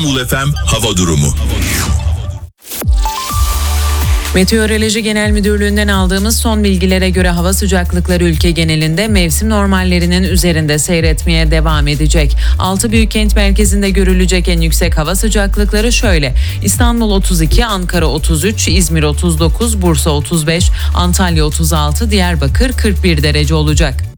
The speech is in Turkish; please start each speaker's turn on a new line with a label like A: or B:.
A: İstanbul FM hava durumu.
B: Meteoroloji Genel Müdürlüğü'nden aldığımız son bilgilere göre hava sıcaklıkları ülke genelinde mevsim normallerinin üzerinde seyretmeye devam edecek. 6 büyük kent merkezinde görülecek en yüksek hava sıcaklıkları şöyle: İstanbul 32, Ankara 33, İzmir 39, Bursa 35, Antalya 36, Diyarbakır 41 derece olacak.